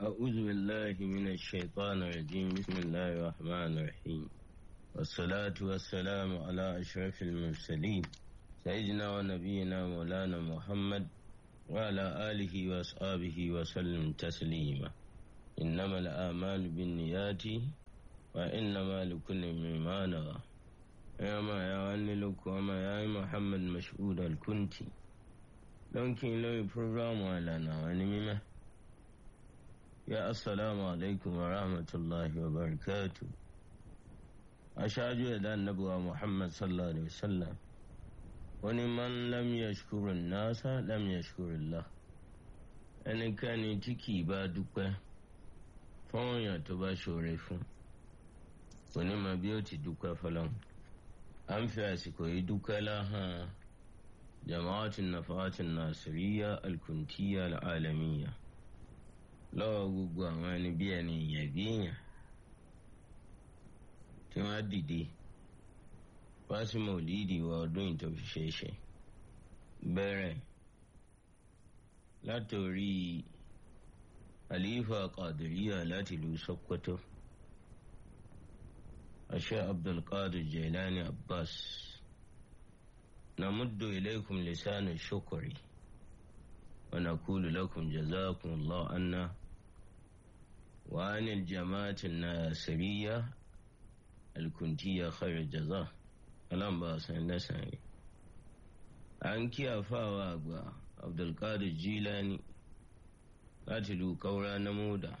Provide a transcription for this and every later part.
أعوذ بالله من الشيطان الرجيم بسم الله الرحمن الرحيم والصلاة والسلام على أشرف المرسلين سيدنا ونبينا مولانا محمد وعلى آله وأصحابه وسلم تسليما إنما الأعمال بالنيات وإنما لكل امرئ ما نوى يا ما يا وللك وما يا محمد مشهود الكنتي لكن لو program ولا نوى ya assalamu alaikum wa rahmatullahi wa barakatu. A shaju da annabuwa Muhammad sallallahu alaihi wasallam wani man lam yashkurun nasa lam yashkurillah ẹnikẹ́ni tí kì í bá dúpẹ́ fún èèyàn tó bá ṣoore fún kò ní mọ bí ó ti dúpẹ́ fọlọ́n. À ń fi àsìkò yìí dúpẹ́ láhàn jama'atin nafahatin nasiriya alkuntiya al'alamiya lọ́wọ́ gbogbo àwọn ẹni bí ẹni èèyàn bí èèyàn tí wọ́n á dìde fásímọ̀ òlìdí wa ọdún ìtòfi ṣeéṣe bẹ̀rẹ̀ látòrí àlífà Qadiriyya láti ìlú Sokoto Sheikh Abdulqadir Jailani Abbas namuddu ilaykum lisana shukri wa naqulu lakum jazakumullahu anna وعن الجماعة الناصرية الكنتية خير الجزاء ألم باسن لساني أنكي أفاوى أبا عبد القادر الجيلاني قاتلوا كورا نمودا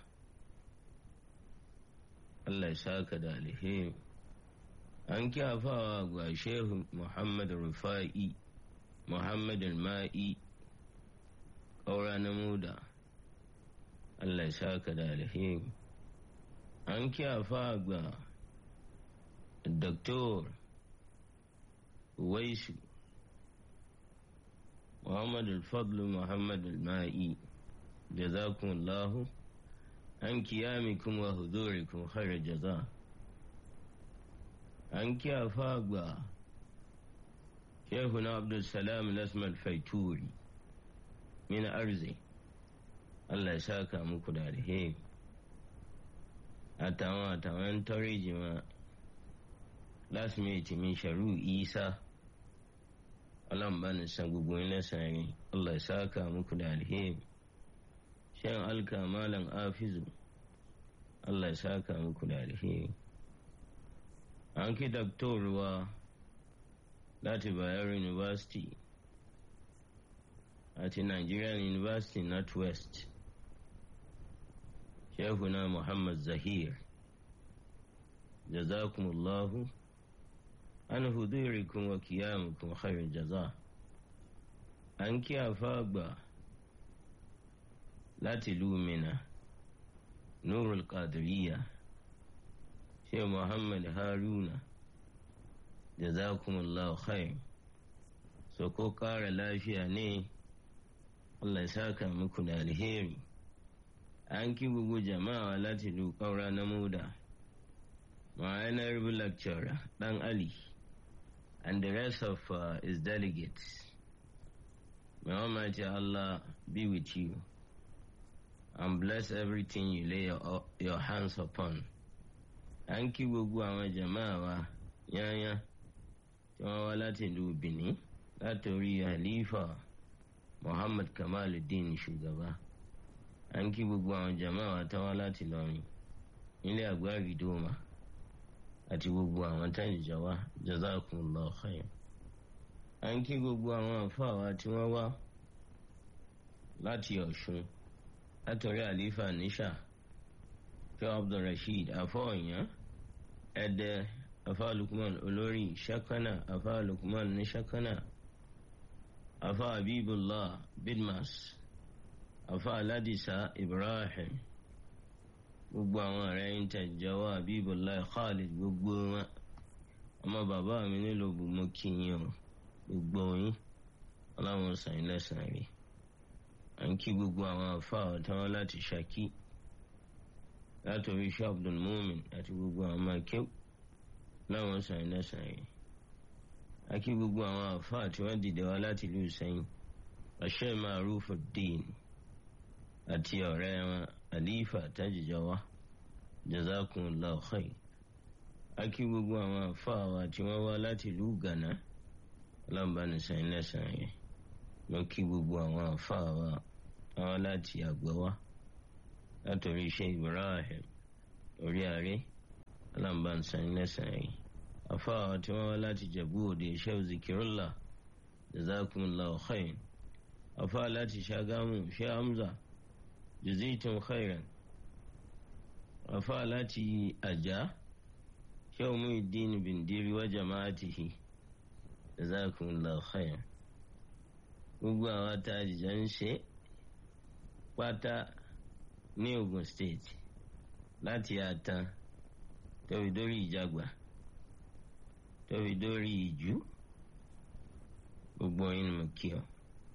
الله يساك دالهم أنكي أفاوى أبا شيخ محمد الرفائي محمد المائي كورا نمودا Allah ya saka da alheri. An kiyafa ga Dr. Uwaisu Muhammad al-Fadl Muhammad al-Ma'i jazakumullahu an kiyamikum wa hudurikum khair jaza. An kiyafa ga Sheikhuna Abdul Salam Lasma al-Faituri min arzi Allah ya saka muku da alheri. Àtàwọn tọ́rẹ́jì wọn lásìmẹ̀tì mi Sharu Isa ọlọ́mbà ní san gbogbo ilẹ̀ sàárín Allah ya saka muku da alheri. Shan alka malam afizu Allah ya saka muku da alheri. An ki daktoruwa láti Bayero University àti Nigerian University Northwest شيخنا محمد زهير جزاكم الله عن حضوركم وقيامكم خير الجزاء. أنكي أفاقبا لا تلومنا نور القادرية شيخ محمد هارون جزاكم الله خير. سوكو قار لافيا ني الله يساك مكن الهيري. An ki gbogbo jama'a láti ìlú Kaura na Moda, my honorable lecturer, Dan Ali, and the rest of his delegates. May Almighty Allah be with you and bless everything you lay your hands upon. An ki gbogbo àwọn jama'a wa yányá tí wọ́n wá láti ìlú Benin látòrí Halifa Muhammad Kamaluddin Shugaba. An kí gbogbo àwọn jama'a tán wá láti Ìlọrin nílé Àgbárí Dóma àti gbogbo àwọn tán ìjọwá jazakumullahu khair. An kí gbogbo àwọn àfáà tí wọ́n wá láti Ọ̀ṣun látọ̀rí àlífà níṣà kí Abdulrasheed afọ́ọ̀yàn Ẹdẹ afá Lukman olórí Ṣákánà afá Lukman ní Ṣákánà afá Habibullah Bidmas afa Aládìsá Ibrahim gbogbo àwọn ọ̀rẹ́ yín tẹ̀jọ́wọ́ Habibullah Khalid gbogbo wọn ọmọ bàbá mi nílò gbogbo kíyàn gbogbo yín ọlọ́run sàn lẹ́sàn rí. À ń kí gbogbo àwọn àfáà táwọn láti Ṣakí látòrí Sheikh Abdul Mumin àti gbogbo àwọn makéw láwọn sàn lẹ́sàn rí. A kí gbogbo àwọn àfáà tí wọ́n dìde wá láti ìlú Ìṣẹ́yìn Sheikh Ma'rufuddin àti ọ̀rẹ́ wọn àlífà tájìjọwá jazakumullahu khair. Akí gbogbo àwọn àfáà wa tí wọ́n wá láti ìlú Ghana ọlọ́mbanìsàn ilẹ̀sàn yẹn. Mo kí gbogbo àwọn àfáà wa àwọn láti Àgbẹ̀wá látòrí Sheikh Ibrahim orí ààrẹ ọlọ́mbanìsàn ilẹ̀sàn yẹn. Àfáà wa tí wọ́n wá láti Jẹ̀bú Òde Sheikh Zikirullah jazakumullahu khair. Àfáà láti Ṣàgámù Sheikh Hamza jazaytum khairan. Àfáà láti Àjà Sheikh Muhyiddin Bindiri wa jama'atihi jazakumullahu khairan. Gbogbo àwọn tá a jìjọ ń ṣe pátá ní Ogun State láti Àtàn tóbi dórí Ìjàgbá tóbi dórí Ìjú, gbogbo yín ni mo kí ọ.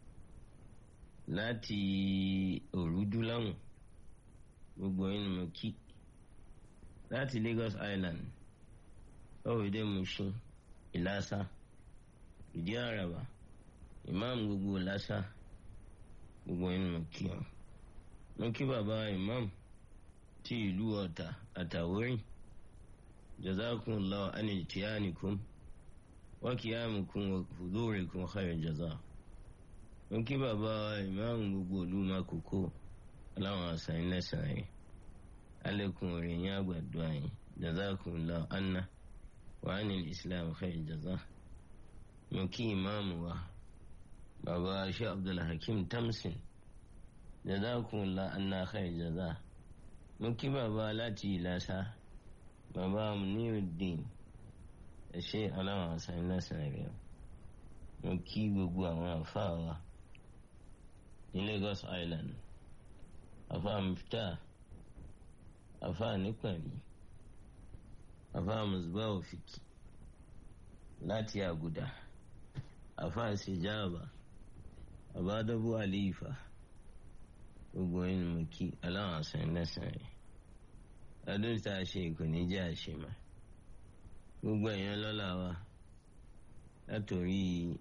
Láti Òrùdú lọ́hùn, gbogbo yín ni mo kí. Láti Lagos Island Òwìdé Mushin Ìlàsà Ìdí Àràbà Imam gbogbo Ìlàsà, gbogbo yín ni mo kí ọ. Mo kí bàbá Imam ti ìlú Ọ̀tà Àtàwórìn jazakumullahu an ijtihadikum wa qiyamukum wa hudurikum khair jaza. Mo kí bàbá Imam gbogbo ìlú Makoko aláwọn àṣàyàn lẹ́sàn yìí, alẹ́kùn orin yín àgbàdo àyìn jazakumullahu anna wa anil islam khair jaza. Mo kí ìmáàmù wa bàbá Sheikh Abdul Hakim Tamsin jazakumullahu anna khair jaza. Mo kí bàbá láti Ìlàsà bàbá Muniruddin ẹ̀ṣẹ́ aláwọn àṣàyàn lẹ́sàn rẹ̀. Mo kí gbogbo àwọn àfáà wa ní Lagos Island, àfáà Miftah, àfáà Nípàrí, àfáà Musbah Òfìkì láti Àgùdà, àfáà Sìjàbà, àbádọ́bù Àlífà, gbogbo yín ni mo kí aláwọn àṣàyàn lẹ́sàn rẹ̀. Ọdún tá a ṣe kò ní jẹ́ àṣemà. Gbogbo èèyàn lọ́la wa látòrí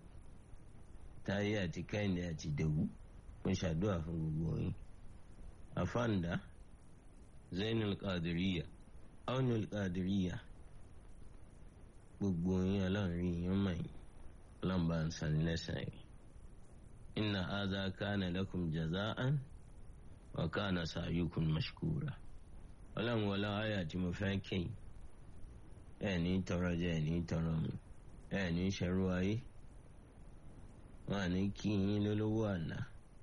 Táyé àti Kẹ́hìndé àti Dèwú, mo ṣàdúrà fún gbogbo yín. Àfáàndá Zainul Qadiriyya Aunul Qadiriyya, gbogbo yín ọlọ́run rí yín mọ̀ yín, ọlọ́run bá ń san lẹ́san yín. Inna hadha kana lakum jaza'an wa kana sa'yukum mashkura. Ọlọ́run wọlá àyà tí mo fẹ́ kẹ́yìn, ẹ̀ ní tọrọ jẹ ẹ̀ ní tọrọ mu, ẹ̀ ní ṣẹrú ayé, wọn à ní kí yín lólówó àná,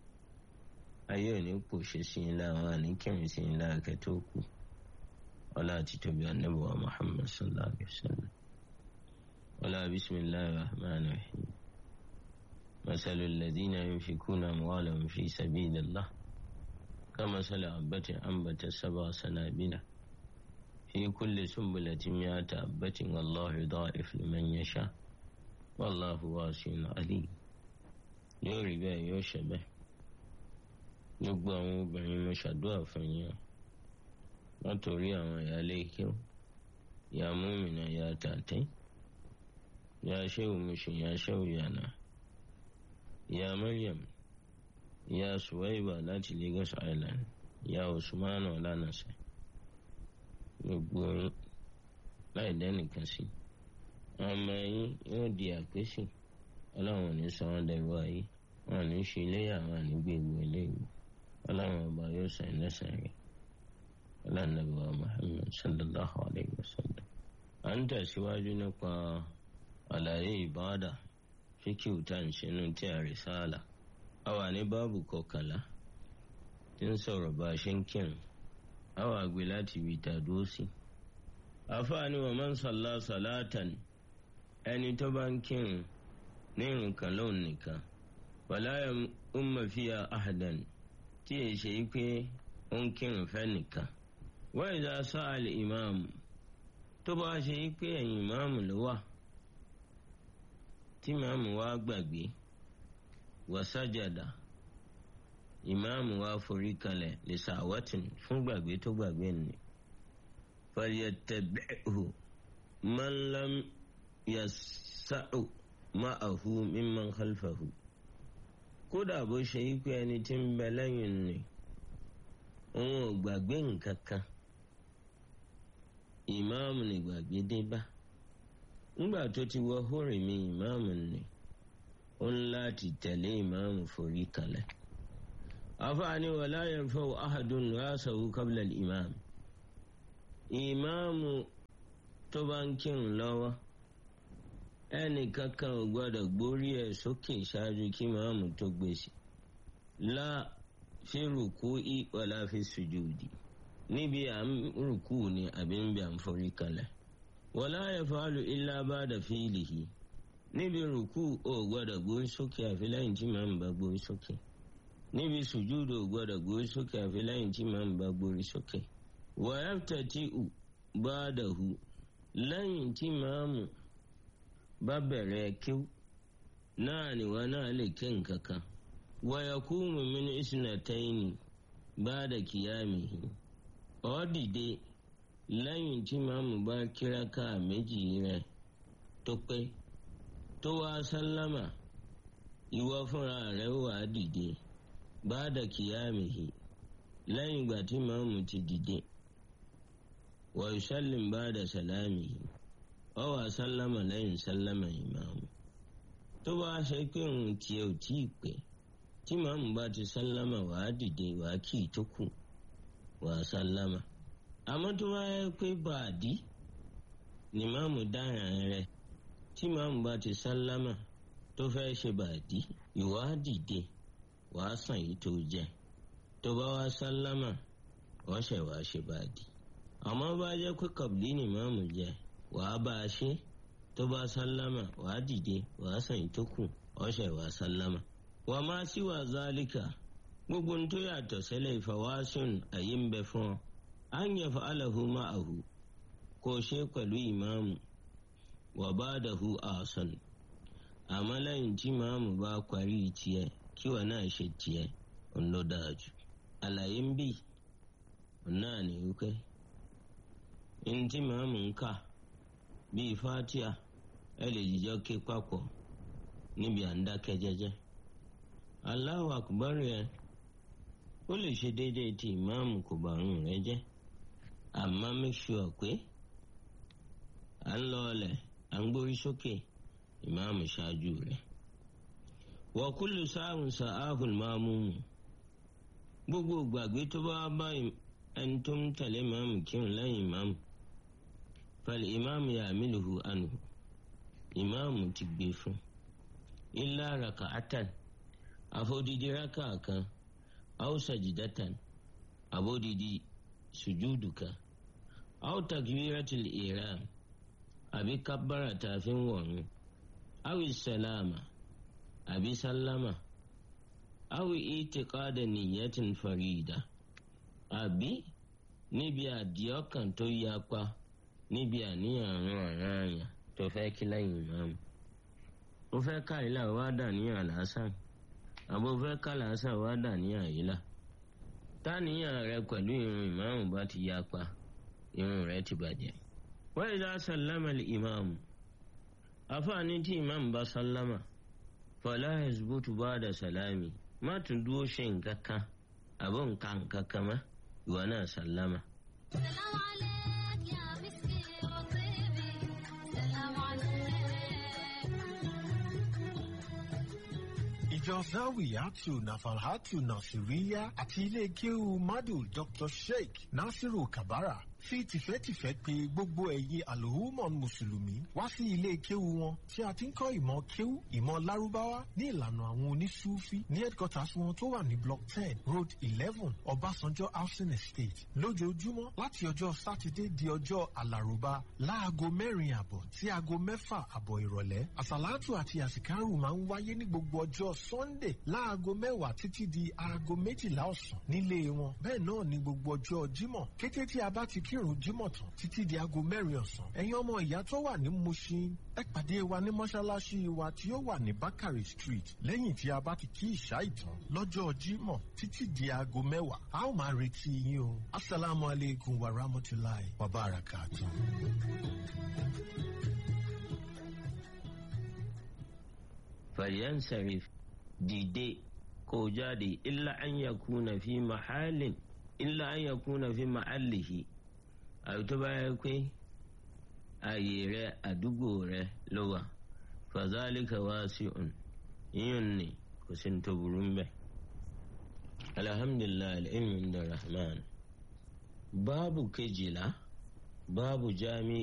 ayé ò ní pòṣe sí yín lára, wọn à ní kẹrin sí yín lára kẹ́ tó kú. Ọlá àti tóbi Ànábì wa Muhammad sallallahu alayhi wa sallam. Ọlá bismillahir rahmanir rahim. Masalul ladhina yunfikuna amwalahum fi sabilillah كمثل حبة أنبتت 7 سنابل في كل سنبلة 100 حبة والله يضاعف لمن يشاء والله واسع عليم. yóò rí bẹ́ẹ̀ yóò ṣe bẹ́ẹ̀. Gbogbo àwọn obìnrin mo ṣàdúrà fún yín látòrí àwọn ìyáálé kíw, ìyá Múmínà, ìyá Tàtẹ́, ìyá Ṣéwù Mushin, ìyá Ṣéwù Yànà, ìyá Maryam, ìyá Suwaiba láti Lagos Island, ìyá Usman Ọlánàṣẹ, gbogbo yín láì dẹ́nìkan sí. Ọmọ yín yóò di àpèsè, ọlọ́run ò ní sọ wọ́n dẹ̀rọ ayé, wọn ò ní ṣe iléyà, wọn ò ní gbégbó eléyìí, ọlọ́run ọba yóò san lẹ́san rẹ̀. Ànábì wa Muhammad sallallahu alayhi wa sallam. À ń tẹ̀síwájú nípa àlàyé ìbádà fíkìú tá à ń ṣe nínú tí a Risala. A wà ní báàbù 11 tí ń sọ̀rọ̀ bá a ṣe ń kírun. A wà gbé láti ibi ìtàdúró sí. Àfáàní wa man salla salatan, ẹni tó bá ń kírun ní ìrun kan lóun nìkan, wala umma fiha ahadan, tí èyí ṣe pé ó ń kírun fẹ́ nìkan. Wa idha sa'a al-imam, tó bá ṣe pé ẹ̀yìn ìmáàmù ló wà, tí ìmáàmù wá gbàgbé, wa sajada, ìmáàmù wá forí kalẹ̀ li sa'watin, fún gbàgbé tó gbàgbé ni, falyattabi'hu man lam yas'u ma'ahu mimman khalfahu. Kódà bó ṣe pé ẹni tí ń bẹ lẹ́yìn ni òun ò gbàgbé nǹkan kan ìmáàmù ní gbàgbé dé bá nígbà tó ti wọ hórìmí ìmáàmù ni ó ń láti tẹ̀lé ìmáàmù forí kalẹ̀. àfààní wala yarfa'u ahadun ra'sahu qabla al-imam. ìmáàmù tó bá ń kírun lọ́wọ́ ẹnì kankan ò gbọ́dọ̀ gbórí ẹ̀ sókè ṣáájú kí ìmáàmù tó gbé sí. la fi ruku'i wala fi sujudi. níbi à ń rùkú ni àbí ń bí à ń forí kalẹ̀. wala yaf'alu illa ba'da fi'lihi. níbi rùkú ò gbọ́dọ̀ gbórí sókè àfi lẹ́yìn tí màmú bá gbórí sókè. níbi sùjúdù ò gbọ́dọ̀ gbórí sókè àfi lẹ́yìn tí màmú bá gbórí sókè. wa yaftati'u ba'dahu. lẹ́yìn tí màmú bá bẹ̀rẹ̀ kíw náà ni wọn náà lè ké nǹkan kan. wa yaqumu min isnatayni ba'da qiyamihi. ó dìde lẹ́yìn tí màmú bá kíráká méjì rẹ̀ tó pé tó wá sálámà ìwọ fúnra rẹ̀ wà á dìde ba'da qiyamihi lẹ́yìn ìgbà tí màmú ti dìde. wa yusallim ba'da salamihi. ó wá sálámà lẹ́yìn sálámà ìmáàmù. tó bá ṣe pé òun tiẹ̀ ò tí ì pé tí màmú bá ti sálámà wà á dìde wà á kí tó kù wà á sálámà. àmọ́ tó bá yẹ pé bàdí ni màmú dáhùn rẹ̀ tí màmú bá ti sálámà tó fẹ́ ṣe bàdí ìwà á dìde wà á sàn yìí tó jẹ. tó bá wá sálámà wọ́n ṣẹ̀ wá ṣe bàdí. àmọ́ bá jẹ́ pé kọ̀bìlì ni màmú jẹ wà á bá a ṣe. tó bá sálámà wà á dìde wà á sàn yìí tó kù wọ́n ṣẹ̀ wá sálámà. wà má síwá zálíkà gbogbo ń tó yàtọ̀ sẹ́lẹ̀ ìfàwásùn àyè ń bẹ fún ọ. an yaf'alahu ma'ahu kó ṣe pẹ̀lú ìmáàmù wa ba'dahu ahsan. àmọ́ lẹ́yìn tí ìmáàmù bá parí tiẹ̀ kí wọ́n náà ṣe tiẹ̀ ń lọ dáa jù. àlàyé ń bì náà ní wípé ní tí ìmáàmù ń kà bíi Fatiha ẹ lè jíjọ́ ké papọ̀ níbi à ń dákẹ́ jẹ́jẹ́. Allahu akbar yẹn ó lè ṣe déédéé tí ìmáàmù kò bá rùn rẹ jẹ́. àmọ́ make sure pé à ń lọ ọlẹ̀ à ń gbórí sókè ìmáàmù ṣáájú rẹ̀. wa kullu sa'un sa'ahul ma'mumu. gbogbo gbàgbé tó bá bá ẹni tó ń tẹ̀lé ìmáàmù kírun lẹ́yìn ìmáàmù fal ìmáàmù ya'miluhu anhu. ìmáàmù ti gbé fún. illa raka'atan àfọ̀dìdì rákà kan aw sajidatan àbódìdì sùjúdù kan aw takbiratul ihram àbí kábàrà tààfin wọ̀nyí awi salama àbí sálámà awi itiqada niyyatin farida àbí níbi àdìọ́kàn tó yapa níbi àníyàn àyàn tó fẹ́ kí lẹ́yìn ìmáàmù. ó fẹ́ ká ìlà wá dà ní àlásàn àbó fẹ́ ká làásàn wá dà ní àyílà. táníyàn rẹ pẹ̀lú irun ìmáàmù bá ti yapa irun rẹ ti bàjẹ́. wa idha sallama al-imamu. àfààní tí ìmáàmù bá sálámà fala yazbutu ba'da salami. má tún dúró ṣe nǹkan kan àbó nǹkan kan mọ́ ìwọ náà sálámà. سلام عليك يا مسكي وطيبي سلام عليك. ìjọ Zawiyatu Nafalhatu Nasiriya àti ilé kéwu Madu Dr. Sheikh Nasiru Kabara fi tìfẹ́tìfẹ́ pè gbogbo ẹ̀yin àlòhùmọ̀n mùsùlùmí wá sí ilé kéwu wọn tí a ti ń kọ́ ìmọ̀ kéwu ìmọ̀ lárúbáwá ní ìlànà àwọn onísúfí ní headquarters wọn tó wà ní block 10 road 11 Ọbásanjọ́ housing estate lójoojúmọ́ láti ọjọ́ sátidé di ọjọ́ àlàrúbá láago 4:30 sí aago 6:00 ìrọ̀lẹ́. àsàlátù àti àsìkárù máa ń wáyé ní gbogbo ọjọ́ sunday láago 10 títí di aago 12 ọ̀sán nílé wọn. bẹ́ẹ̀ náà ni gbogbo ọjọ́ jímọ̀ kété tí a bá ti kírun jímọ̀ tán títí di aago 4 ọ̀sán. ẹ̀yin ọmọ ìyá tó wà ní Mushin ẹ pàdé wa ní mọ́ṣáláṣí wa tí ó wà ní Bakari Street lẹ́yìn tí a bá ti kí ìṣá ìtàn lọ́jọ́ jímọ̀ títí di aago 10. a ó máa retí yín o. asalaamu aleykum wa rahmatulahi wa barakatuh. falyansarif dìde kó jáde illa an yakuna fi mahalin illa an yakuna fi ma'allihi àbí tó bá yẹ pé ààyè rẹ̀ àdúgbò rẹ̀ ló wà fadhalika wasi'un yíyún ni kò sí ní tó burú mbẹ̀. alhamdulillah al-ilmu inda rahman. báàbù kejìlá báàbù jami